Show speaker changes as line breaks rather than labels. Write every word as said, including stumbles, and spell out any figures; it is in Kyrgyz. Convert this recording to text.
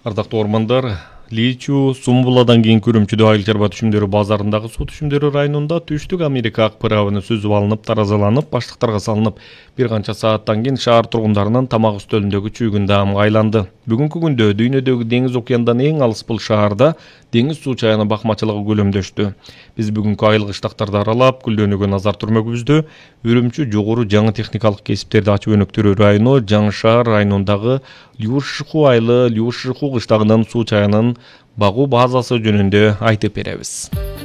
Ардактуу ормандар, Личу, Сумбуладан кийин Күрүмчүдө айыл чарба түшүмдөрү базарындагы суу түшүмдөрү районунда Түштүк Америка ак пырабыны сүзүп алынып, таразаланып, баштыктарга салынып, бир канча сааттан кийин шаар тургундарынын тамак үстөлүндөгү чүйгүн даамга айланды. Бүгүнкү күндө дүйнөдөгү деңиз океандан эң алыс бул шаарда деңиз суу чаяны бакмачылыгы көлөмдөштү. Биз бүгүнкү айыл кыштактарды аралап, гүлдөнүүгө назар турмөгүбүздө Үрүмчү жогору жаңы техникалык кесиптерди ачып өнүктүрүү району Жаңы шаар районундагы Люшху айылы Люшху кыштагынын суу чаянын багуу базасы жөнүндө айтып беребиз.